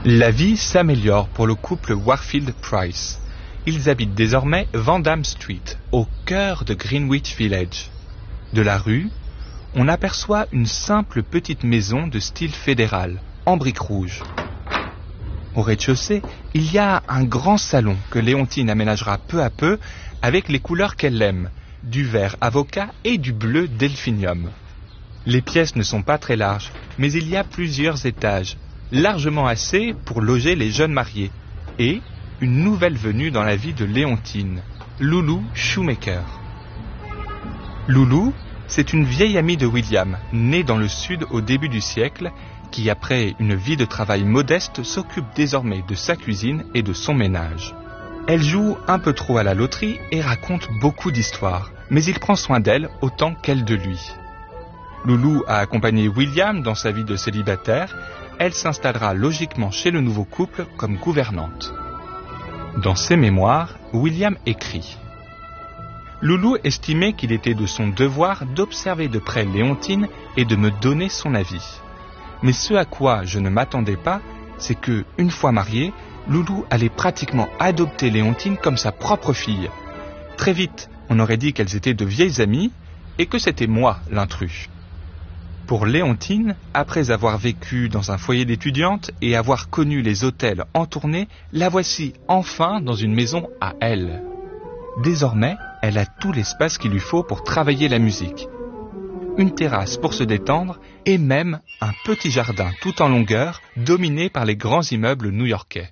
La vie s'améliore pour le couple Warfield-Price. Ils habitent désormais Vandam Street, au cœur de Greenwich Village. De la rue, on aperçoit une simple petite maison de style fédéral, en briques rouges. Au rez-de-chaussée, il y a un grand salon que Léontine aménagera peu à peu avec les couleurs qu'elle aime, du vert avocat et du bleu delphinium. Les pièces ne sont pas très larges, mais il y a plusieurs étages, largement assez pour loger les jeunes mariés, et une nouvelle venue dans la vie de Léontine, Loulou Shoemaker. Loulou, c'est une vieille amie de William, née dans le sud au début du siècle, qui après une vie de travail modeste s'occupe désormais de sa cuisine et de son ménage. Elle joue un peu trop à la loterie et raconte beaucoup d'histoires, mais il prend soin d'elle autant qu'elle de lui. Loulou a accompagné William dans sa vie de célibataire. Elle s'installera logiquement chez le nouveau couple comme gouvernante. Dans ses mémoires, William écrit « Loulou estimait qu'il était de son devoir d'observer de près Léontine et de me donner son avis. Mais ce à quoi je ne m'attendais pas, c'est que, une fois mariée, Loulou allait pratiquement adopter Léontine comme sa propre fille. Très vite, on aurait dit qu'elles étaient de vieilles amies et que c'était moi l'intrus. » Pour Léontine, après avoir vécu dans un foyer d'étudiante et avoir connu les hôtels en tournée, la voici enfin dans une maison à elle. Désormais, elle a tout l'espace qu'il lui faut pour travailler la musique. Une terrasse pour se détendre et même un petit jardin tout en longueur dominé par les grands immeubles new-yorkais.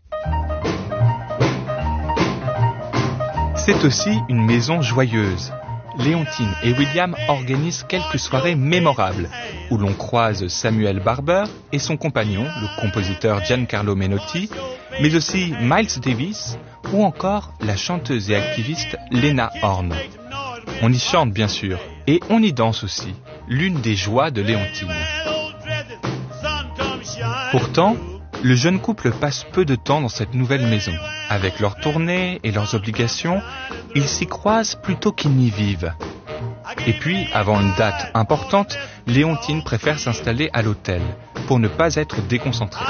C'est aussi une maison joyeuse. Léontine et William organisent quelques soirées mémorables où l'on croise Samuel Barber et son compagnon, le compositeur Giancarlo Menotti, mais aussi Miles Davis ou encore la chanteuse et activiste Lena Horne. On y chante bien sûr et on y danse aussi, l'une des joies de Léontine. Pourtant, le jeune couple passe peu de temps dans cette nouvelle maison. Avec leurs tournées et leurs obligations, ils s'y croisent plutôt qu'ils n'y vivent. Et puis, avant une date importante, Léontine préfère s'installer à l'hôtel pour ne pas être déconcentrée.